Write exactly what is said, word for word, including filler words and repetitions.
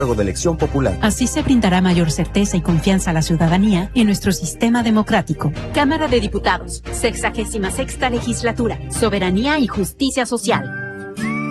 de elección popular. Así se brindará mayor certeza y confianza a la ciudadanía en nuestro sistema democrático. Cámara de Diputados, sexagésima sexta legislatura, Soberanía y Justicia Social.